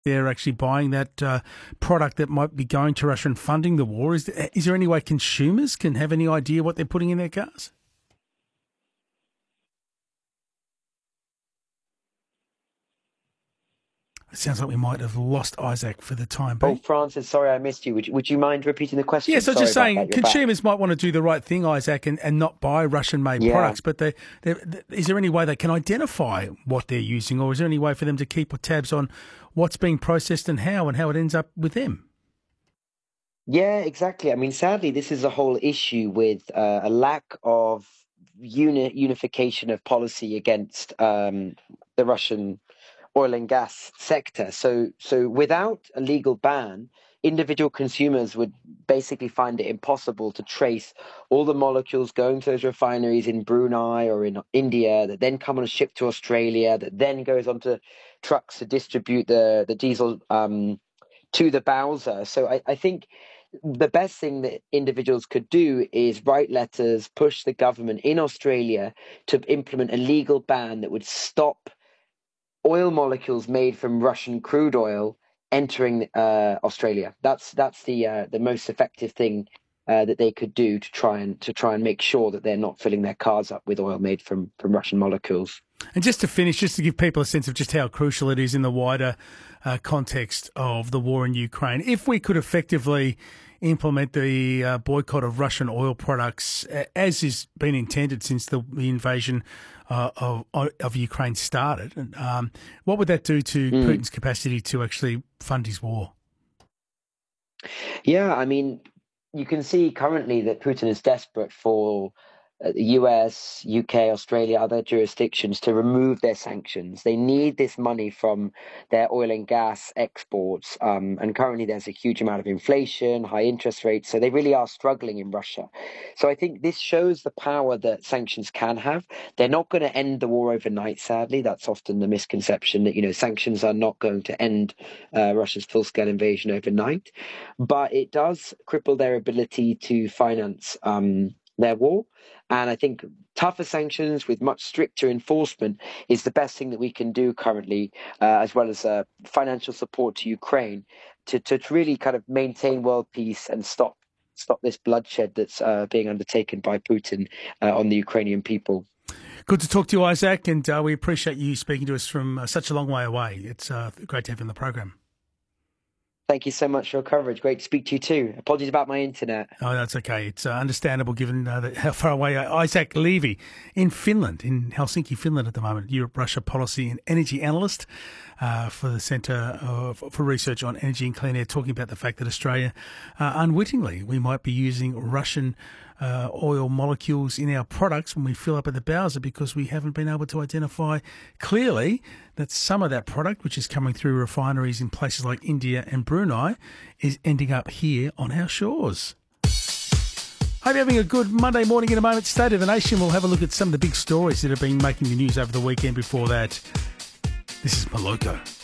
they're actually buying that product that might be going to Russia and funding the war? Is there any way consumers can have any idea what they're putting in their cars? It sounds like we might have lost Isaac for the time being. Oh, Francis, sorry I missed you. Would you mind repeating the question? Yeah, so just saying consumers might want to do the right thing, Isaac, and not buy Russian-made products, but is there any way they can identify what they're using, or is there any way for them to keep tabs on what's being processed and how it ends up with them? Yeah, exactly. I mean, sadly, this is a whole issue with a lack of unification of policy against the Russian oil and gas sector. So without a legal ban, individual consumers would basically find it impossible to trace all the molecules going to those refineries in Brunei or in India that then come on a ship to Australia, that then goes onto trucks to distribute the diesel to the Bowser. So I think the best thing that individuals could do is write letters, push the government in Australia to implement a legal ban that would stop oil molecules made from Russian crude oil entering Australia. That's the most effective thing that they could do to try and make sure that they're not filling their cars up with oil made from Russian molecules. And just to finish, just to give people a sense of just how crucial it is in the wider context of the war in Ukraine, if we could effectively implement the boycott of Russian oil products as has been intended since the invasion of Ukraine started, what would that do to Putin's capacity to actually fund his war? Yeah, I mean, you can see currently that Putin is desperate for the US, UK, Australia, other jurisdictions to remove their sanctions. They need this money from their oil and gas exports. And currently there's a huge amount of inflation, high interest rates. So they really are struggling in Russia. So I think this shows the power that sanctions can have. They're not going to end the war overnight, sadly. That's often the misconception that, sanctions are not going to end Russia's full-scale invasion overnight. But it does cripple their ability to finance their war. And I think tougher sanctions with much stricter enforcement is the best thing that we can do currently, as well as financial support to Ukraine to really kind of maintain world peace and stop this bloodshed that's being undertaken by Putin on the Ukrainian people. Good to talk to you, Isaac, and we appreciate you speaking to us from such a long way away. It's great to have you on the program. Thank you so much for your coverage. Great to speak to you too. Apologies about my internet. Oh, that's okay. It's understandable given how far away Isaac Levy in Finland, in Helsinki, Finland at the moment, Europe-Russia policy and energy analyst for the Centre for Research on Energy and Clean Air, talking about the fact that Australia, unwittingly, we might be using Russian oil molecules in our products when we fill up at the Bowser because we haven't been able to identify clearly that some of that product, which is coming through refineries in places like India and Brunei, is ending up here on our shores. Hope you're having a good Monday morning. In a moment, State of the Nation, we'll have a look at some of the big stories that have been making the news over the weekend. Before that, this is Moloko.